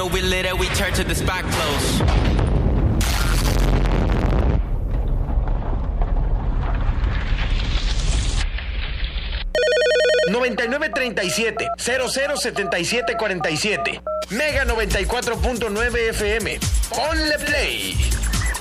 we lit it, we turn to the spot close. 9937-007747. Mega 94.9 FM. Ponle play.